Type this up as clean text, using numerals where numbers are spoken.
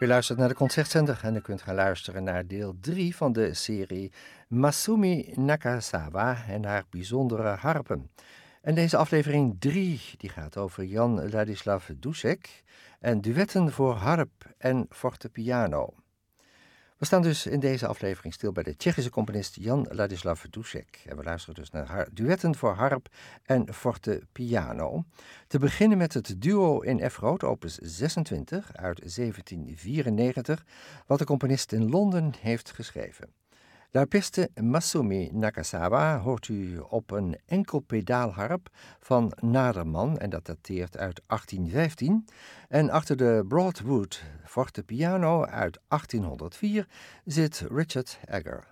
U luistert naar de Concertzender en u kunt gaan luisteren naar deel 3 van de serie Masumi Nakazawa en haar bijzondere harpen. En deze aflevering 3 die gaat over Jan Ladislav Dušek en duetten voor harp en fortepiano. We staan dus in deze aflevering stil bij de Tsjechische componist Jan Ladislav Dušek. En we luisteren dus naar duetten voor harp en fortepiano. Te beginnen met het duo in F-groot, opus 26 uit 1794, wat de componist in Londen heeft geschreven. De harpiste Masumi Nakazawa hoort u op een enkelpedaalharp van Naderman, en dat dateert uit 1815. En achter de Broadwood fortepiano uit 1804 zit Richard Egger.